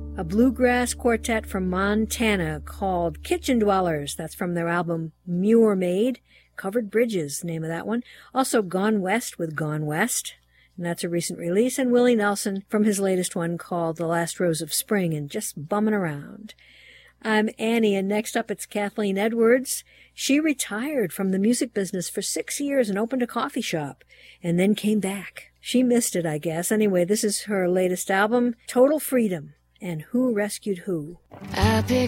a bluegrass quartet from Montana called Kitchen Dwellers. That's from their album Muir Maid. Covered Bridges, name of that one. Also Gone West with Gone West, and that's a recent release. And Willie Nelson from his latest one called The Last Rose of Spring and Just Bumming Around. I'm Annie, and next up it's Kathleen Edwards. She retired from the music business for 6 years and opened a coffee shop, and then came back. She missed it, I guess. Anyway, this is her latest album, Total Freedom, and Who Rescued Who. I pick